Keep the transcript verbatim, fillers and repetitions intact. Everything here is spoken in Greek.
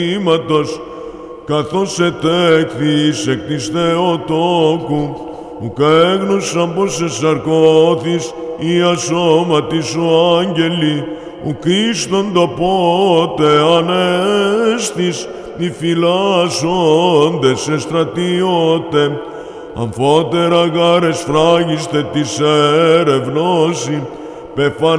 ήματος, καθώς ετέχθης εκ της Θεοτόκου, ουκ έγνωσαν πως εσαρκώθης η ασώματι σου άγγελοι, ουκ ίστοντα πότε ανέστης, οι φυλάσσοντες εστρατιώτε, αμφότερα γάρες φράγιστε της έρευνώση, πεφαν